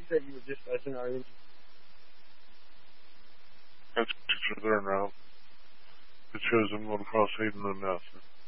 said you were dispatching Arlington. That's picture there now. It shows him motocross hating the NASA.